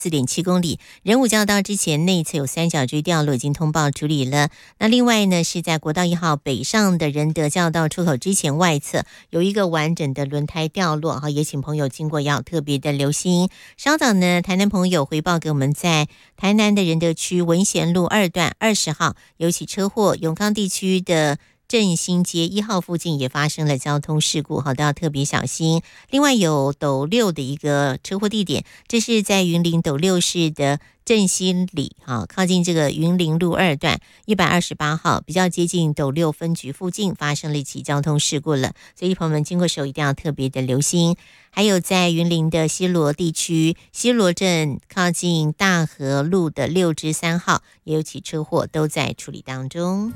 4.7公里，仁武交道之前内侧有三角锥掉落，已经通报处理了。那另外呢，是在国道1号北上的仁德交道出口之前外侧有一个完整的轮胎掉落，也请朋友经过要特别的留心。稍早呢，台南朋友回报给我们，在台南的仁德区文贤路2段20号有一起车祸，永康地区的振兴街1号附近也发生了交通事故，都要特别小心。另外有斗六的一个车祸地点，这是在云林斗六市的振兴里，靠近这个云林路2段128号，比较接近斗六分局附近发生了一起交通事故了，所以朋友们经过时候一定要特别的留心。还有在云林的西螺地区，西螺镇靠近大河路的6支3号也有起车祸，都在处理当中。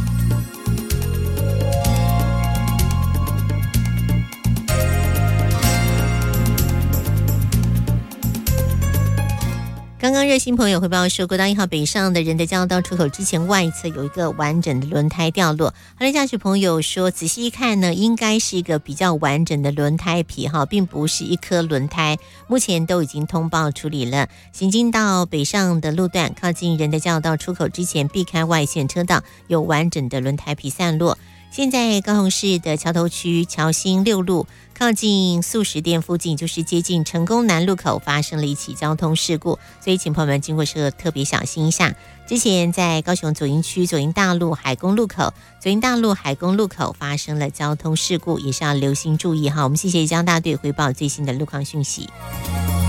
刚刚热心朋友回报说，国道1号北上的仁德交道出口之前外侧有一个完整的轮胎掉落。后来驾驶朋友说，仔细一看呢，应该是一个比较完整的轮胎皮并不是一颗轮胎。目前都已经通报处理了。行经到北上的路段，靠近仁德交道出口之前，避开外线车道，有完整的轮胎皮散落。现在高雄市的桥头区桥新6路靠近素食店附近，就是接近成功南路口发生了一起交通事故，所以请朋友们经过时特别小心一下。之前在高雄左营区左营大路海公路口发生了交通事故，也是要留心注意哈。我们谢谢江大队回报最新的路况讯息。